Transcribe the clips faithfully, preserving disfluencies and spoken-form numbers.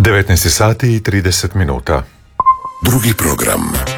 devetnaest sati i trideset minuta. Drugi program.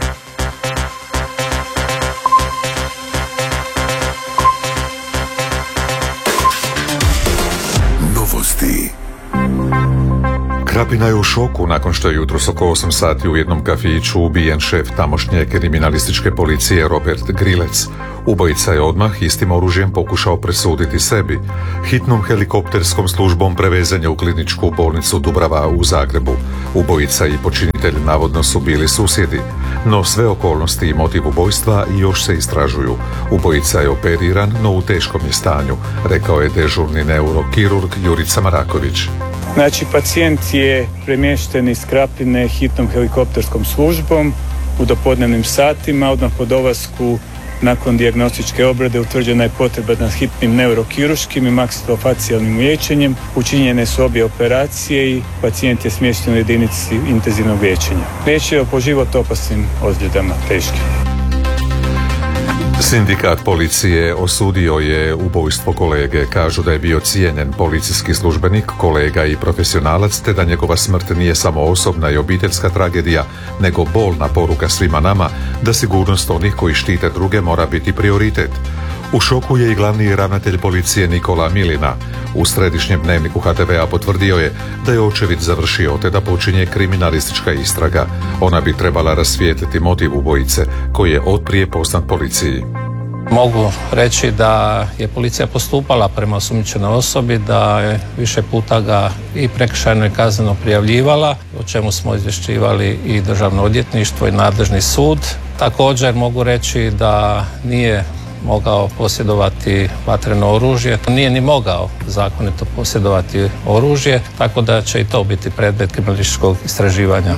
Novosti. Krapina je u šoku nakon što je jutros oko osam sati u jednom kafiću ubijen šef tamošnje kriminalističke policije Robert Grilec. Ubojica je odmah istim oružjem pokušao presuditi sebi. Hitnom helikopterskom službom prevezen je u kliničku bolnicu Dubrava u Zagrebu. Ubojica i počinitelj navodno su bili susjedi, no sve okolnosti i motiv ubojstva još se istražuju. Ubojica je operiran, no u teškom je stanju, rekao je dežurni neurokirurg Jurica Maraković. Znači, pacijent je premješten iz Krapine hitnom helikopterskom službom u dopodnevnim satima. Odmah po dolasku nakon dijagnostičke obrade utvrđena je potreba nad hitnim neurokirurškim i maksilofacijalnim liječenjem. Učinjene su obje operacije i pacijent je smješten u jedinici intenzivnog liječenja. Riječ je o po život opasnim ozljedama, teškim. Sindikat policije osudio je ubojstvo kolege. Kažu da je bio cijenjen policijski službenik, kolega i profesionalac, te da njegova smrt nije samo osobna i obiteljska tragedija, nego bolna poruka svima nama da sigurnost onih koji štite druge mora biti prioritet. U šoku je i glavni ravnatelj policije Nikola Milina. U središnjem dnevniku ha te vea potvrdio je da je očevid završio te da počinje kriminalistička istraga. Ona bi trebala rasvijetliti motiv ubojice koji je otprije poznat policiji. Mogu reći da je policija postupala prema osumnjičenoj osobi, da je više puta ga i prekršajno i kazneno prijavljivala, o čemu smo izvješćivali i Državno odvjetništvo i nadležni sud. Također mogu reći da nije mogao posjedovati vatreno oružje, nije ni mogao zakonito posjedovati oružje, tako da će i to biti predmet kriminalističkog istraživanja.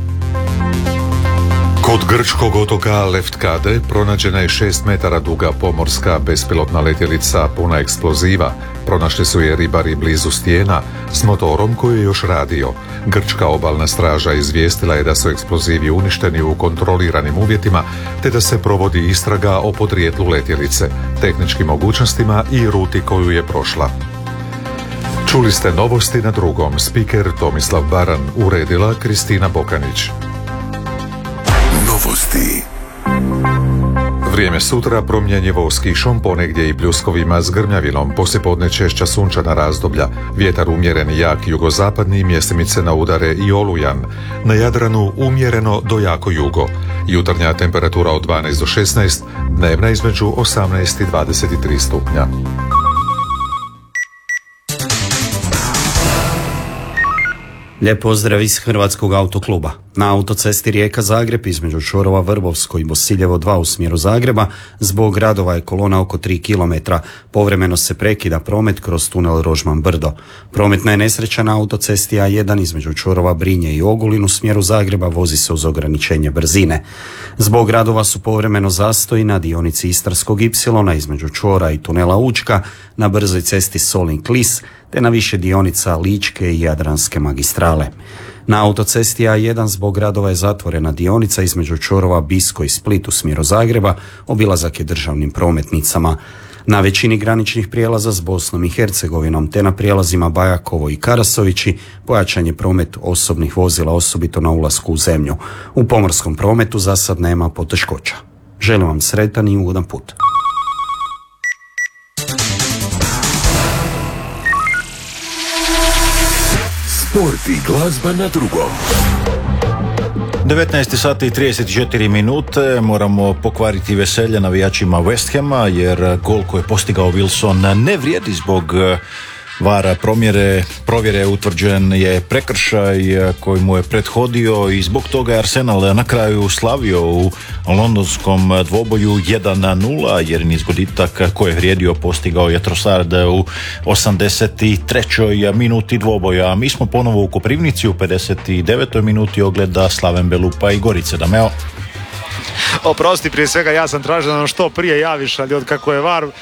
Kod grčkog otoka Leftkade pronađena je šest metara duga pomorska bespilotna letjelica puna eksploziva. Pronašli su je ribari blizu Stijena s motorom koji je još radio. Grčka obalna straža izvijestila je da su eksplozivi uništeni u kontroliranim uvjetima, te da se provodi istraga o podrijetlu letjelice, tehničkim mogućnostima i ruti koju je prošla. Čuli ste novosti na drugom. Spiker Tomislav Baran, uredila Kristina Bokanić. Novosti. Vrijeme sutra promjenjivo s kišom, ponegdje i pljuskovima s grmljavinom, poslijepodne češća sunčana razdoblja, vjetar umjeren i jak jugozapadni, mjestimice na udare i olujan. Na Jadranu umjereno do jako jugo. Jutarnja temperatura od dvanaest do šesnaest, dnevna između osamnaest i dvadeset tri stupnja. Lijep pozdrav iz Hrvatskog autokluba. Na autocesti Rijeka-Zagreb između čvorova Vrbovsko i Bosiljevo dva u smjeru Zagreba zbog radova je kolona oko tri kilometra. Povremeno se prekida promet kroz tunel Rožman Brdo. Prometna je nesreća na autocesti A jedan između čvorova Brinje i Ogulin u smjeru Zagreba, vozi se uz ograničenje brzine. Zbog radova su povremeno zastoji na dionici Istarskog ipsilona između čvora i tunela Učka, na brzoj cesti Solin-Klis, te na više dionica Ličke i Jadranske magistrale. Na autocesti A jedan zbog radova je zatvorena dionica između čvorova Bisko i Split u smjeru Zagreba, obilazak je državnim prometnicama. Na većini graničnih prijelaza s Bosnom i Hercegovinom te na prijelazima Bajakovo i Karasovići pojačan je promet osobnih vozila, osobito na ulasku u zemlju. U pomorskom prometu za sad nema poteškoća. Želim vam sretan i ugodan put. Sport i glazba na drugom. devetnaest sati i trideset četiri minute, moramo pokvariti veselje navijačima West Hama jer gol koji je postigao Wilson ne vrijedi zbog vara promjere, provjere utvrđen je prekršaj koji mu je prethodio i zbog toga je Arsenal na kraju slavio u londonskom dvoboju jedan nula jer niz goditak koji je vrijedio postigao je Trossard u osamdeset trećoj minuti dvoboja. Mi smo ponovo u Koprivnici u pedeset devetoj minuti ogleda Slaven Belupa i Gorice. Dameo. Oprosti, prije svega ja sam tražio da nam što prije javiš, ali od kako je var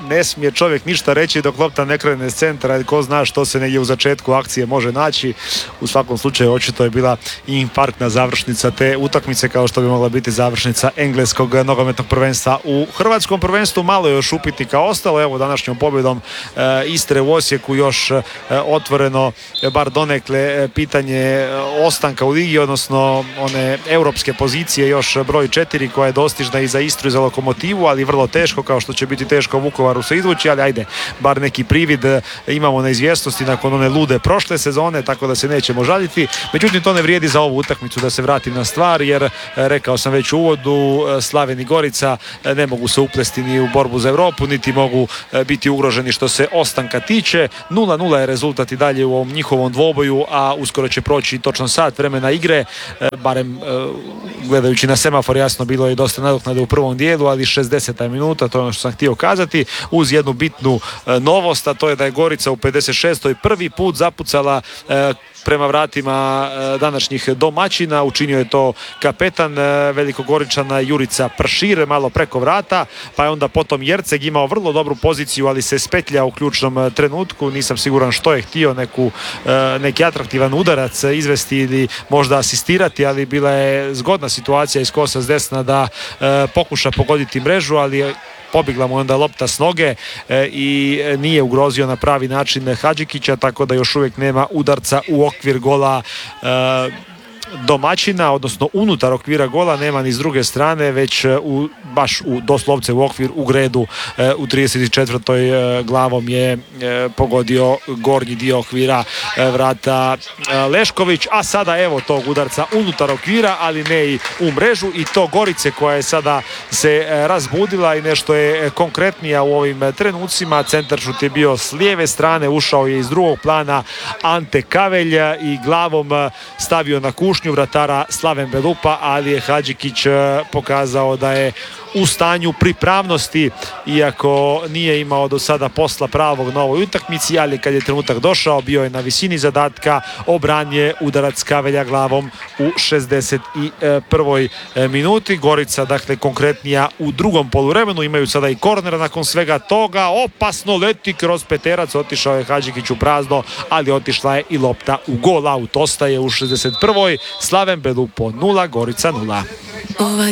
ne smije čovjek ništa reći dok lopta ne krene s centra, ko zna što se negdje u začetku akcije može naći. U svakom slučaju očito je bila infarktna završnica te utakmice, kao što bi mogla biti završnica engleskog nogometnog prvenstva. U hrvatskom prvenstvu malo je još upitnika ostalo, evo današnjom pobjedom e, Istre u Osijeku još e, otvoreno, e, bar donekle e, pitanje e, ostanka u ligi, odnosno one europske pozicije, još broj četiri koja je dostižna i za Istru i za Lokomotivu, ali vrlo teško, kao što će biti teško Vukovaru se izvući, ali ajde, bar neki privid imamo na izvjesnosti nakon one lude prošle sezone, tako da se nećemo žaliti. Međutim, to ne vrijedi za ovu utakmicu, da se vratim na stvar, jer rekao sam već u uvodu, Slaven i Gorica ne mogu se uplesti ni u borbu za Europu, niti mogu biti ugroženi što se ostanka tiče. nula nula je rezultat i dalje u ovom njihovom dvoboju, a uskoro će proći točno sat vremena igre, barem gledajući na semafor jasno bilo je dosta nadoknade u prvom dijelu, ali šezdeseta minuta, to je ono što sam htio kazati, uz jednu bitnu novost, a to je da je Gorica u pedeset šestoj prvi put zapucala prema vratima današnjih domaćina. Učinio je to kapetan Velikogoričana Jurica Pršir, malo preko vrata, pa je onda potom Jerceg imao vrlo dobru poziciju, ali se spetlja u ključnom trenutku. Nisam siguran što je htio, neku, neki atraktivan udarac izvesti ili možda asistirati, ali bila je zgodna situacija iz kosa s desna da pokuša pogoditi mrežu, ali pobjegla mu onda lopta s noge e, i nije ugrozio na pravi način Hadžikića, tako da još uvijek nema udarca u okvir gola e, domaćina, odnosno unutar okvira gola, nema ni s druge strane, već u, baš u, doslovce u okvir u gredu e, u trideset četvrtoj E, glavom je e, pogodio gornji dio okvira e, vrata e, Lešković, a sada evo tog udarca unutar okvira, ali ne i u mrežu, i to Gorice koja je sada se e, razbudila i nešto je konkretnija u ovim trenucima. Centaršut je bio s lijeve strane, ušao je iz drugog plana Ante Kavelj i glavom e, stavio na kušnju vratara Slaven Belupa, ali je Hadžikić pokazao da je u stanju pripravnosti, iako nije imao do sada posla pravog na ovoj utakmici, ali kad je trenutak došao bio je na visini zadatka, obranje udarac Kavelja glavom u šezdeset prvoj minuti. Gorica dakle konkretnija u drugom poluvremenu, imaju sada i korner nakon svega toga, opasno leti kroz peterac, otišao je Hadžikić u prazno, ali otišla je i lopta u gol. Aut ostaje u šezdeset prvoj Slaven Belupo nula, Gorica nula.